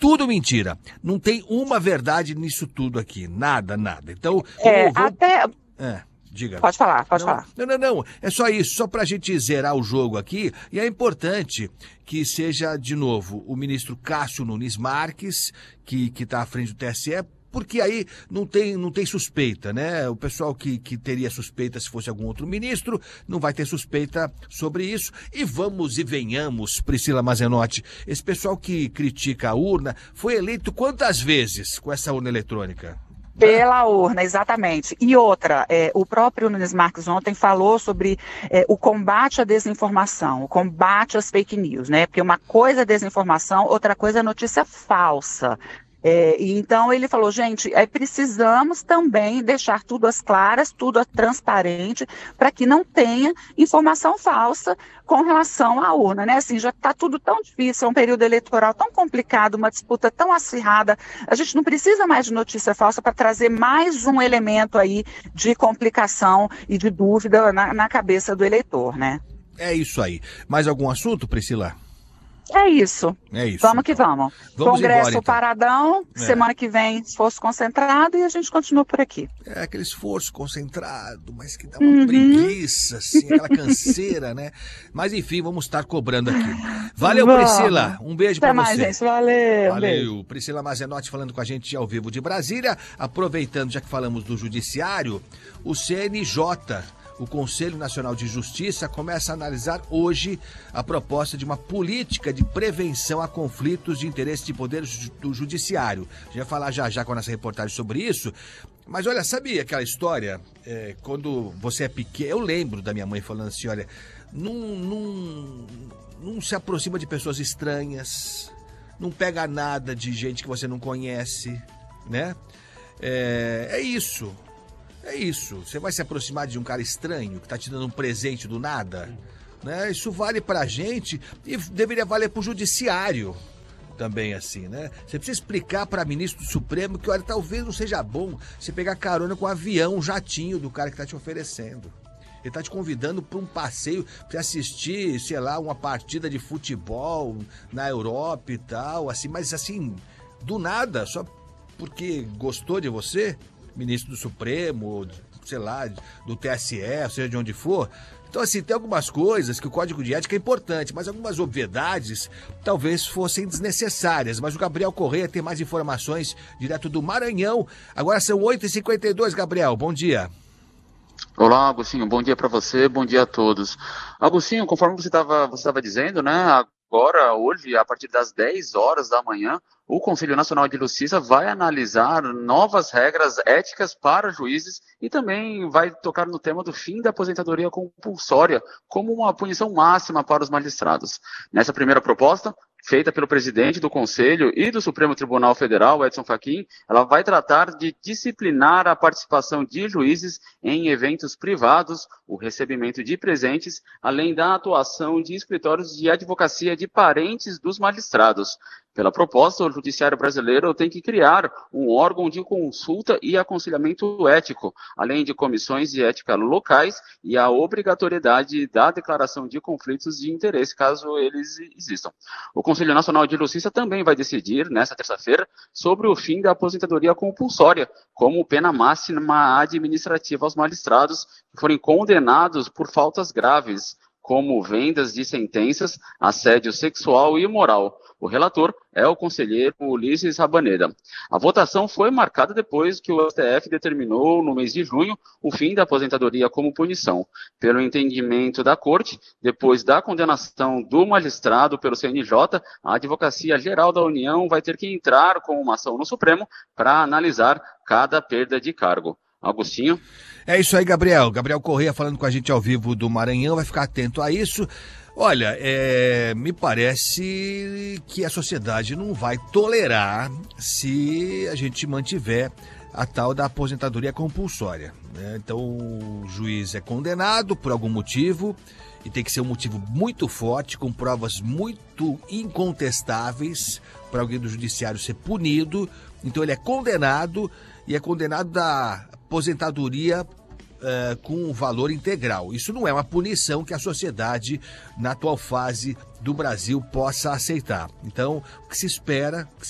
tudo mentira. Não tem uma verdade nisso tudo aqui. Nada. Então, diga. Pode falar. Não. É só isso, só pra gente zerar o jogo aqui. E é importante que seja, de novo, o ministro Cássio Nunes Marques, que tá à frente do TSE, porque aí não tem suspeita, né? O pessoal que teria suspeita se fosse algum outro ministro, não vai ter suspeita sobre isso. E vamos e venhamos, Priscila Mazenotti, esse pessoal que critica a urna foi eleito quantas vezes com essa urna eletrônica? Pela urna, exatamente. E outra, o próprio Nunes Marques ontem falou sobre o combate à desinformação, o combate às fake news, né? Porque uma coisa é desinformação, outra coisa é notícia falsa. Então ele falou, gente, precisamos também deixar tudo às claras, tudo transparente, para que não tenha informação falsa com relação à urna, né? Assim, já está tudo tão difícil, é um período eleitoral tão complicado, uma disputa tão acirrada, a gente não precisa mais de notícia falsa para trazer mais um elemento aí de complicação e de dúvida na cabeça do eleitor, né? É isso aí. Mais algum assunto, Priscila? É isso. Vamos que vamos. Vamos Congresso embora, então. Paradão, semana que vem esforço concentrado e a gente continua por aqui. Aquele esforço concentrado, mas que dá uma preguiça, assim, aquela canseira, né? Mas enfim, vamos estar cobrando aqui. Valeu, Priscila. Um beijo pra você. Até mais, gente. Valeu. Valeu. Priscila Mazenotti falando com a gente ao vivo de Brasília. Aproveitando, já que falamos do Judiciário, o CNJ... O Conselho Nacional de Justiça começa a analisar hoje a proposta de uma política de prevenção a conflitos de interesse de poder do Judiciário. A gente vai falar já com a nossa reportagem sobre isso. Mas olha, sabe aquela história, quando você é pequeno, eu lembro da minha mãe falando assim, olha, não se aproxima de pessoas estranhas, não pega nada de gente que você não conhece, né? É isso. É isso, você vai se aproximar de um cara estranho que tá te dando um presente do nada, né? Isso vale pra gente e deveria valer pro judiciário também, assim, né? Você precisa explicar pra ministro do Supremo que, olha, talvez não seja bom você pegar carona com um avião, um jatinho do cara que tá te oferecendo. Ele tá te convidando para um passeio pra assistir, sei lá, uma partida de futebol na Europa e tal, assim, mas assim, do nada, só porque gostou de você, ministro do Supremo, sei lá, do TSE, seja de onde for. Então, assim, tem algumas coisas que o Código de Ética é importante, mas algumas obviedades talvez fossem desnecessárias. Mas o Gabriel Correia tem mais informações direto do Maranhão. Agora são 8h52, Gabriel, bom dia. Olá, Agostinho, bom dia para você, bom dia a todos. Agostinho, conforme você estava dizendo, né, agora, hoje, a partir das 10 horas da manhã, o Conselho Nacional de Justiça vai analisar novas regras éticas para juízes e também vai tocar no tema do fim da aposentadoria compulsória como uma punição máxima para os magistrados. Nessa primeira proposta, feita pelo presidente do Conselho e do Supremo Tribunal Federal, Edson Fachin, ela vai tratar de disciplinar a participação de juízes em eventos privados, o recebimento de presentes, além da atuação de escritórios de advocacia de parentes dos magistrados. Pela proposta, o Judiciário brasileiro tem que criar um órgão de consulta e aconselhamento ético, além de comissões de ética locais e a obrigatoriedade da declaração de conflitos de interesse, caso eles existam. O Conselho Nacional de Justiça também vai decidir, nesta terça-feira, sobre o fim da aposentadoria compulsória, como pena máxima administrativa aos magistrados que forem condenados por faltas graves, como vendas de sentenças, assédio sexual e moral. O relator é o conselheiro Ulisses Rabaneda. A votação foi marcada depois que o STF determinou, no mês de junho, o fim da aposentadoria como punição. Pelo entendimento da Corte, depois da condenação do magistrado pelo CNJ, a Advocacia Geral da União vai ter que entrar com uma ação no Supremo para analisar cada perda de cargo. Agostinho? É isso aí, Gabriel. Gabriel Correia falando com a gente ao vivo do Maranhão, vai ficar atento a isso. Olha, me parece que a sociedade não vai tolerar se a gente mantiver a tal da aposentadoria compulsória, né? Então, o juiz é condenado por algum motivo, e tem que ser um motivo muito forte, com provas muito incontestáveis para alguém do judiciário ser punido. Então, ele é condenado, e é condenado da aposentadoria com um valor integral. Isso não é uma punição que a sociedade, na atual fase do Brasil, possa aceitar. Então, o que se espera,